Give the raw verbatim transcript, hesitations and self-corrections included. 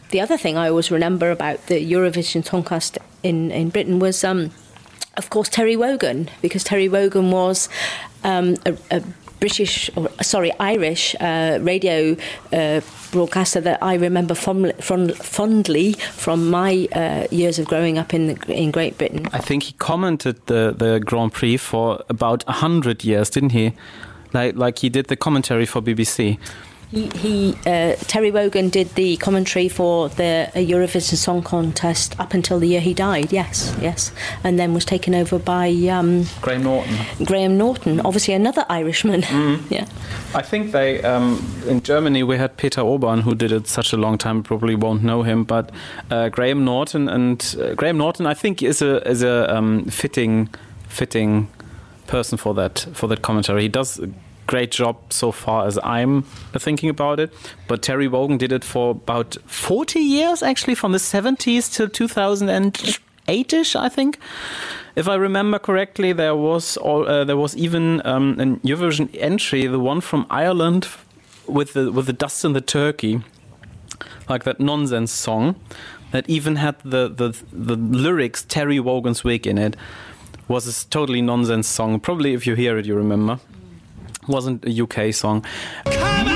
the other thing I always remember about the Eurovision Song Contest in, in Britain was, um, of course, Terry Wogan, because Terry Wogan was um, a, a British, or sorry, Irish uh, radio uh, broadcaster that I remember fondly, fondly from my uh, years of growing up in the, in Great Britain. I think he commented the, the Grand Prix for about a hundred years, didn't he? Like like he did the commentary for B B C. He, he uh, Terry Wogan did the commentary for the uh, Eurovision Song Contest up until the year he died. Yes, yes, and then was taken over by um, Graham Norton. Graham Norton, obviously another Irishman. Mm. Yeah, I think they um, in Germany we had Peter Urban, who did it such a long time. Probably won't know him, but uh, Graham Norton and uh, Graham Norton, I think, is a is a um, fitting fitting person for that for that commentary. He does a great job so far as I'm thinking about it, but Terry Wogan did it for about forty years, actually, from the seventies till two thousand eight-ish, I think, if I remember correctly. There was all, uh, there was even um, an Eurovision entry, the one from Ireland with the with the Dust in the Turkey, like that nonsense song that even had the the, the lyrics Terry Wogan's wig in it. Was a totally nonsense song. Probably if you hear it, you remember. Wasn't a U K song. Come